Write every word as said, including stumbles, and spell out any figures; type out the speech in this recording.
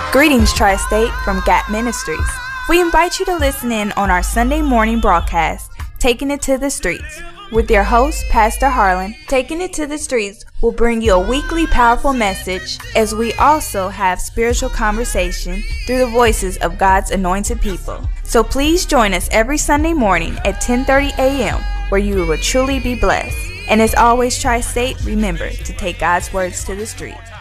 Greetings, Tri-State, from Gap Ministries. We invite you to listen in on our Sunday morning broadcast, Taking It to the Streets, with your host, Pastor Harlan. Taking It to the Streets will bring you a weekly powerful message, as we also have spiritual conversation through the voices of God's anointed people. So please join us every Sunday morning at ten thirty a.m., where you will truly be blessed. And as always, Tri-State, remember to take God's words to the streets.